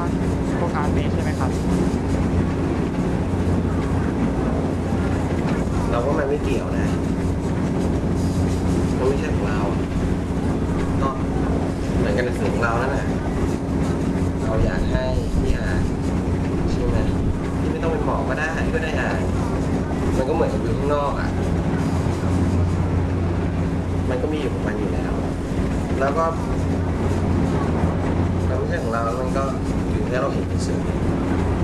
พวกอาร์ตนี้ใช่ไหมครับเราว่ามันไม่เกี่ยวนะมันไม่ใช่ของเราก็เหมือนกันในสิ่งของเรานั่นแหละเราอยากให้ที่อ่านใช่ไหมที่ไม่ต้องเป็นหมอก็ได้ก็ได้อ่านมันก็เหมือนกับอยู่ข้างนอกอ่ะมันก็มีอยู่ของมันอยู่แล้วแล้วก็มันไม่ใช่ของเราแล้วมันก็อยู่แค่เราเห็นเฉย